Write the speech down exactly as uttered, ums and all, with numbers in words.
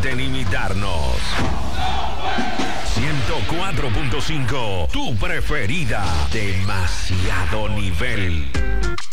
en imitarnos. ciento cuatro punto cinco, tu preferida. Demasiado nivel.